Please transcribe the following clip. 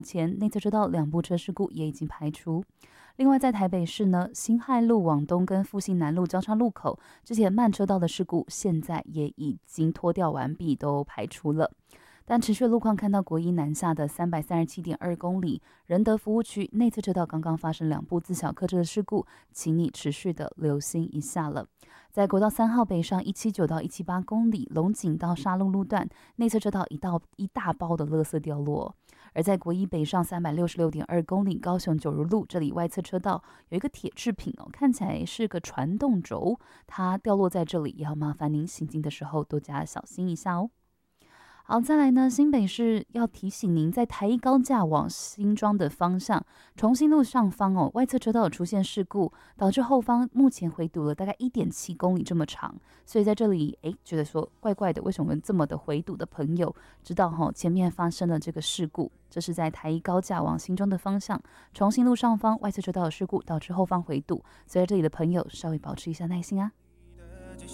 前内侧车道2部车事故也已经排除。另外，在台北市呢，辛亥路往东跟复兴南路交叉路口之前慢车道的事故，现在也已经拖吊完毕，都排除了。但持续路况看到国一南下的337.2公里仁德服务区内侧车道刚刚发生2部自小客车的事故，请你持续的留心一下了。在国道3号北上179到178公里龙井到沙鹿路段内侧车道一大包的垃圾掉落。而在国一北上366.2公里高雄九如路，这里外侧车道有一个铁制品看起来是个传动轴，它掉落在这里，也要麻烦您行进的时候多加小心一下哦。好，再来呢，新北市要提醒您，在台一高架往新庄的方向，重新路上方外侧车道有出现事故，导致后方目前回堵了大概1.7公里这么长，所以在这里觉得说怪怪的，为什么这么的回堵的朋友，知道前面发生了这个事故，这是在台一高架往新庄的方向，重新路上方外侧车道有事故，导致后方回堵，所以这里的朋友稍微保持一下耐心啊。